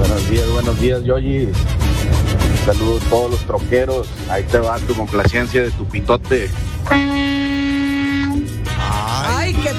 Buenos días, Yoyi. Saludos a todos los troqueros. Ahí te va tu complacencia de tu pitote.